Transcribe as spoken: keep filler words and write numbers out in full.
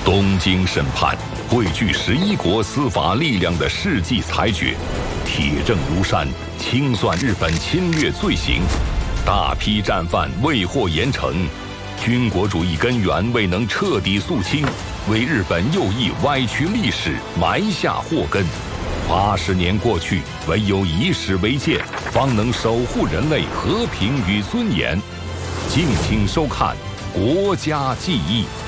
东京审判汇聚十一国司法力量的世纪裁决，铁证如山，清算日本侵略罪行，大批战犯未获严惩，军国主义根源未能彻底肃清，为日本右翼歪曲历史埋下祸根。八十年过去，唯有以史为鉴，方能守护人类和平与尊严。敬请收看《国家记忆》。